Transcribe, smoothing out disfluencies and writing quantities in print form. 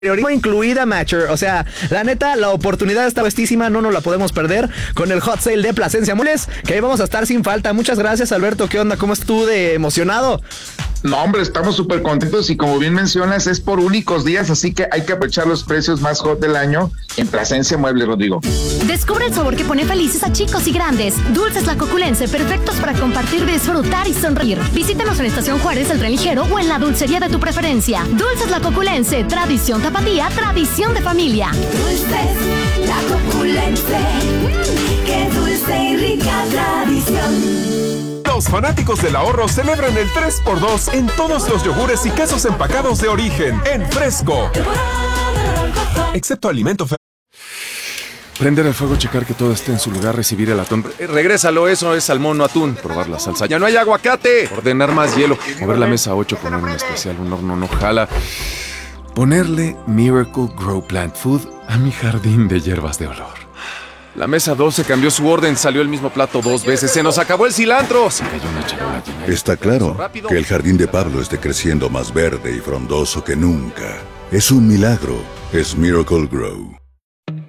incluida Matcher. O sea, la neta, la oportunidad está bestísima, no nos la podemos perder con el hot sale de Plasencia Muebles, que ahí vamos a estar sin falta. Muchas gracias, Alberto. ¿Qué onda? ¿Cómo estás tú de emocionado? No, hombre, estamos súper contentos y como bien mencionas, es por únicos días, así que hay que aprovechar los precios más hot del año en Plasencia Muebles, Rodrigo. Descubre el sabor que pone felices a chicos y grandes. Dulces La Coculense, perfectos para compartir, disfrutar y sonreír. Visítanos en Estación Juárez, El Tren Ligero o en la dulcería de tu preferencia. Dulces La Coculense, tradición tapatía, tradición de familia. Dulces La Coculense, qué dulce y rica tradición. Los fanáticos del ahorro celebran el 3x2 en todos los yogures y quesos empacados de origen en Fresco. Excepto alimento. Prender el fuego, checar que todo esté en su lugar, recibir el atún. Regrésalo, eso es salmón, no atún. Probar la salsa. ¡Ya no hay aguacate! Ordenar más hielo. Mover la mesa 8, poner un especial, un horno no jala. Ponerle Miracle Grow Plant Food a mi jardín de hierbas de olor. La mesa 12 cambió su orden, salió el mismo plato 2 veces. ¡Se nos acabó el cilantro! Se cayó una charola llena de... Está claro que el jardín de Pablo esté creciendo más verde y frondoso que nunca. Es un milagro. Es Miracle Grow.